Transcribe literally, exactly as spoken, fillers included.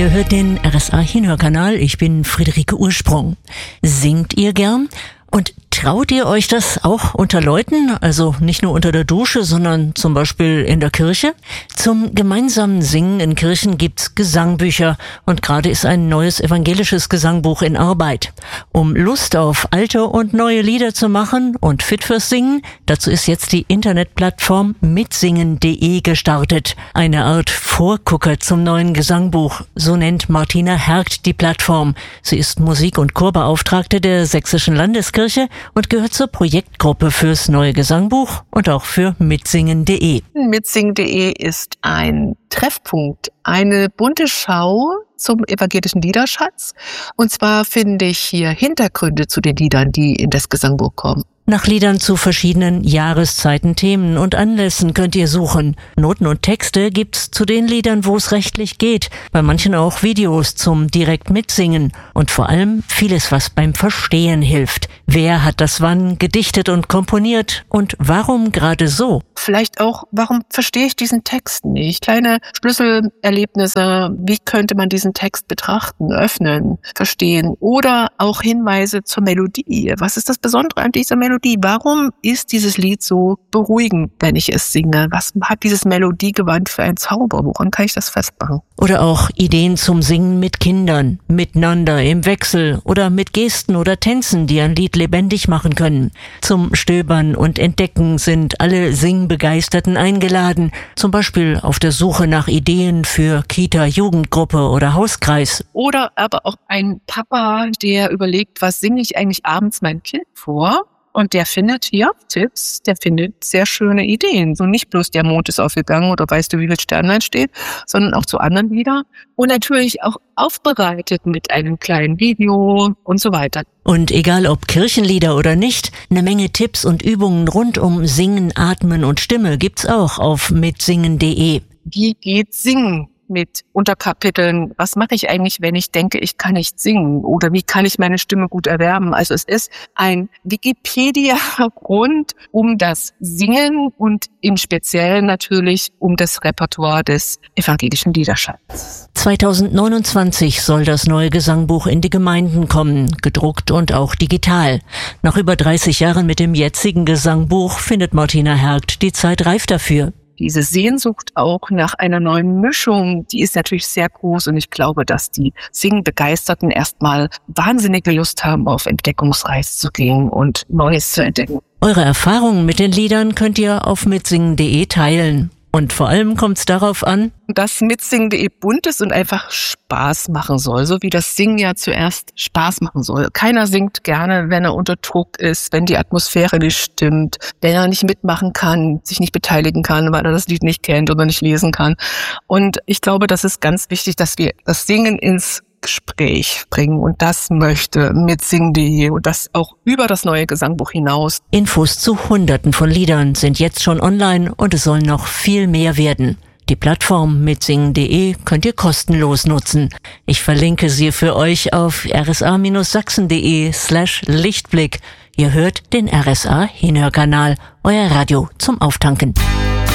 Ihr hört den R S A Hinhörkanal. Ich bin Friederike Ursprung. Singt ihr gern? Und traut ihr euch das auch unter Leuten, also nicht nur unter der Dusche, sondern zum Beispiel in der Kirche? Zum gemeinsamen Singen in Kirchen gibt's Gesangbücher und gerade ist ein neues evangelisches Gesangbuch in Arbeit. Um Lust auf alte und neue Lieder zu machen und fit fürs Singen, dazu ist jetzt die Internetplattform mitsingen punkt de gestartet. Eine Art Vorgucker zum neuen Gesangbuch, so nennt Martina Hergt die Plattform. Sie ist Musik- und Chorbeauftragte der Sächsischen Landeskirche und gehört zur Projektgruppe fürs neue Gesangbuch und auch für mitsingen punkt de. mitsingen punkt de ist ein Treffpunkt, eine bunte Schau zum evangelischen Liederschatz. Und zwar finde ich hier Hintergründe zu den Liedern, die in das Gesangbuch kommen. Nach Liedern zu verschiedenen Jahreszeiten, Themen und Anlässen könnt ihr suchen. Noten und Texte gibt's zu den Liedern, wo es rechtlich geht. Bei manchen auch Videos zum direkt mitsingen. Und vor allem vieles, was beim Verstehen hilft. Wer hat das wann gedichtet und komponiert? Und warum gerade so? Vielleicht auch, warum verstehe ich diesen Text nicht? Kleine Schlüsselerlebnisse, wie könnte man diesen Text betrachten, öffnen, verstehen? Oder auch Hinweise zur Melodie. Was ist das Besondere an dieser Melodie? Warum ist dieses Lied so beruhigend, wenn ich es singe? Was hat dieses Melodiegewand für einen Zauber? Woran kann ich das festmachen? Oder auch Ideen zum Singen mit Kindern, miteinander, im Wechsel oder mit Gesten oder Tänzen, die ein Lied lebendig machen können. Zum Stöbern und Entdecken sind alle Singbegeisterten eingeladen, zum Beispiel auf der Suche nach Ideen für Kita, Jugendgruppe oder Hauskreis. Oder aber auch ein Papa, der überlegt, was singe ich eigentlich abends meinem Kind vor? Und der findet hier Tipps, der findet sehr schöne Ideen. So nicht bloß der Mond ist aufgegangen oder weißt du, wie viel Sternlein steht, sondern auch zu anderen Liedern. Und natürlich auch aufbereitet mit einem kleinen Video und so weiter. Und egal ob Kirchenlieder oder nicht, eine Menge Tipps und Übungen rund um Singen, Atmen und Stimme gibt's auch auf mitsingen punkt de. Wie geht Singen? Mit Unterkapiteln, was mache ich eigentlich, wenn ich denke, ich kann nicht singen? Oder wie kann ich meine Stimme gut erwärmen? Also es ist ein Wikipedia rund um das Singen und im Speziellen natürlich um das Repertoire des evangelischen Liederschatzes. zwanzig neunundzwanzig soll das neue Gesangbuch in die Gemeinden kommen, gedruckt und auch digital. Nach über dreißig Jahren mit dem jetzigen Gesangbuch findet Martina Hergt die Zeit reif dafür. Diese Sehnsucht auch nach einer neuen Mischung, die ist natürlich sehr groß und ich glaube, dass die Singbegeisterten erstmal wahnsinnige Lust haben, auf Entdeckungsreise zu gehen und Neues zu entdecken. Eure Erfahrungen mit den Liedern könnt ihr auf mitsingen punkt de teilen. Und vor allem kommt es darauf an, dass mitsingen punkt de bunt ist und einfach Spaß machen soll, so wie das Singen ja zuerst Spaß machen soll. Keiner singt gerne, wenn er unter Druck ist, wenn die Atmosphäre nicht stimmt, wenn er nicht mitmachen kann, sich nicht beteiligen kann, weil er das Lied nicht kennt oder nicht lesen kann. Und ich glaube, das ist ganz wichtig, dass wir das Singen ins Gespräch bringen und das möchte mitsingen punkt de und das auch über das neue Gesangbuch hinaus. Infos zu Hunderten von Liedern sind jetzt schon online und es sollen noch viel mehr werden. Die Plattform mitsingen punkt de könnt ihr kostenlos nutzen. Ich verlinke sie für euch auf rsa-sachsen.de slash Lichtblick. Ihr hört den R S A Hinhörkanal, euer Radio zum Auftanken.